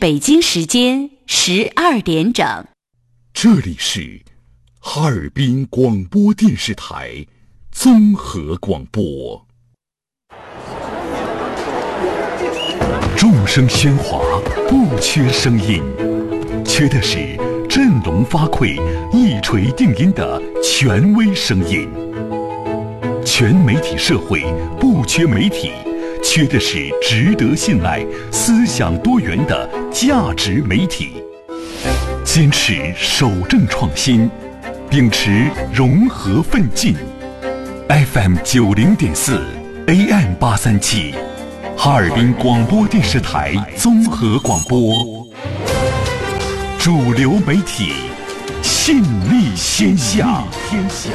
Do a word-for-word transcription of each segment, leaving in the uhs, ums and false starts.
北京时间十二点整。 这里是哈尔滨广播电视台综合广播。众声喧哗，不缺声音，缺的是振聋发聩、一锤定音的权威声音。全媒体社会不缺媒体，缺的是值得信赖、思想多元的价值媒体。坚持守正创新，秉持融合奋进。F M 九零点四 A M 八三七，哈尔滨广播电视台综合广播，主流媒体，信力天下。天下。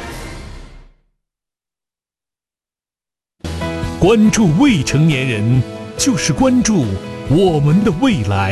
关注未成年人，就是关注我们的未来。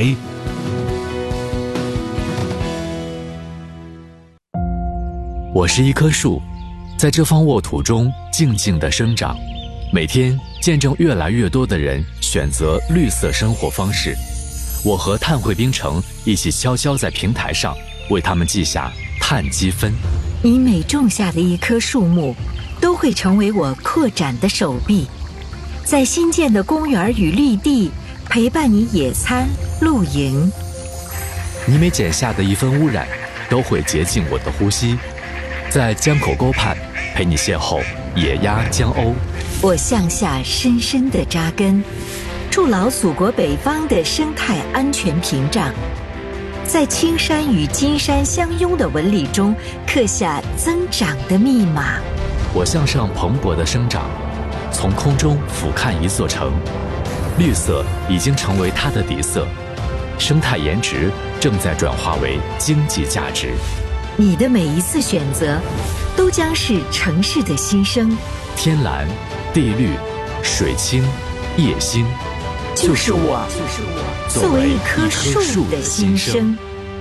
我是一棵树，在这方沃土中静静地生长，每天见证越来越多的人选择绿色生活方式。我和碳汇冰城一起悄悄在平台上为他们记下碳积分。 你每种下的一棵树木，都会成为我扩展的手臂，在新建的公园与绿地陪伴你野餐露营。 你每剪下的一分污染，都会洁净我的呼吸，在江口沟畔陪你邂逅野鸭江鸥。 我向下深深地扎根，筑牢祖国北方的生态安全屏障，在青山与金山相拥的纹理中刻下增长的密码。 我向上蓬勃的生长，从空中俯瞰一座城，绿色已经成为它的底色，生态颜值正在转化为经济价值。 你的每一次选择，都将是城市的新生。 天蓝、地绿、水清、夜星， 就是我，就是我，作为一棵树的新生。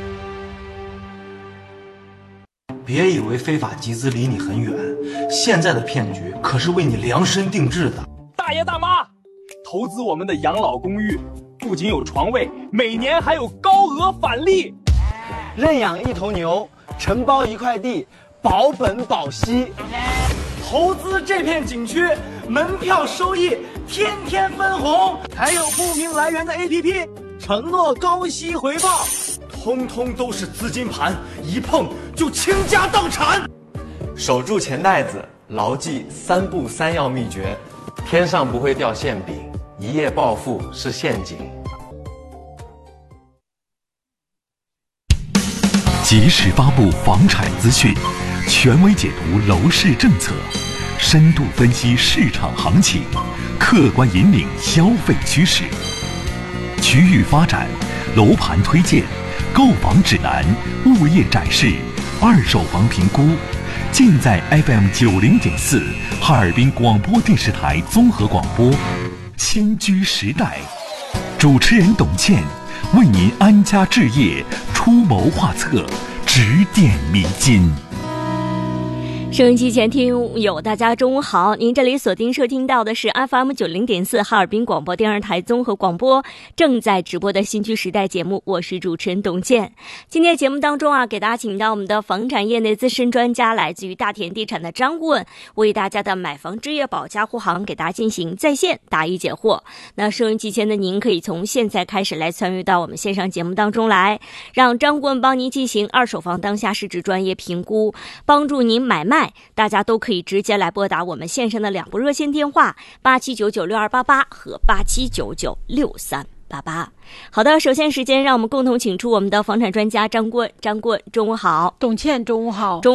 别以为非法集资离你很远，现在的骗局可是为你量身定制的。 大爷大妈，投资我们的养老公寓，不仅有床位，每年还有高额返利。 认养一头牛，承包一块地，保本保息。投资这片景区，门票收益天天分红，还有不明来源的 A P P， 承诺高息回报，通通都是资金盘，一碰就倾家荡产。 守住钱袋子，牢记三不三要秘诀，天上不会掉馅饼，一夜暴富是陷阱。 及时发布房产资讯，权威解读楼市政策，深度分析市场行情，客观引领消费趋势。区域发展、楼盘推荐、购房指南、物业展示、二手房评估，尽在 F M 九零点四哈尔滨广播电视台综合广播。迁居时代，主持人董倩为您安家置业出谋划策，指点迷津。 收音机前听友大家中午好，您这里锁定收听到的是 F M 九零点四哈尔滨广播电视台综合广播正在直播的新居时代节目，我是主持人董健。今天节目当中啊，给大家请到我们的房产业内资深专家，来自于大田地产的张顾问，为大家的买房置业保驾护航给大家进行在线答疑解惑。那收音机前的您可以从现在开始来参与到我们线上节目当中来，让张顾问帮您进行二手房当下市值专业评估，帮助您买卖。大家都可以直接来拨打我们线上的两部热线电话八七九九六二八八和八七九九六三八八。好的，首先时间让我们共同请出我们的房产专家张顾问。张顾问中午好。 董倩中午好。